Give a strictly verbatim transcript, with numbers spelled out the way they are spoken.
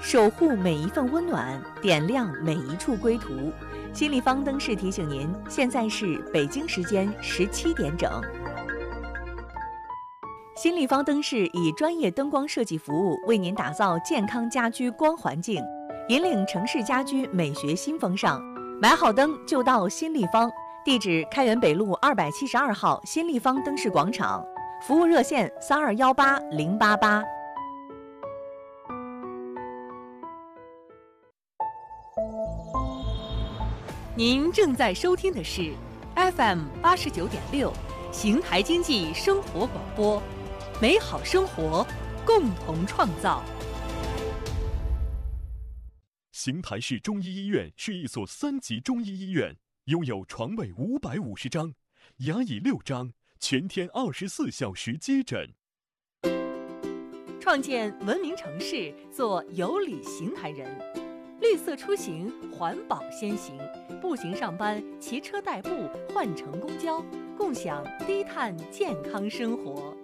守护每一份温暖，点亮每一处归途。新立方灯饰提醒您，现在是北京时间十七点整。新立方灯饰以专业灯光设计服务，为您打造健康家居光环境，引领城市家居美学新风尚。买好灯就到新立方，地址开元北路二百七十二号新立方灯饰广场，服务热线三二幺八零八八。您正在收听的是 F M 八十九点六，邢台经济生活广播，美好生活，共同创造。 邢台市中医医院是一所三级中医医院，拥有床位五百五十张，牙椅六张，全天二十四小时接诊。 创建文明城市，做有礼邢台人。绿色出行，环保先行，步行上班，骑车代步，换乘公交，共享低碳健康生活。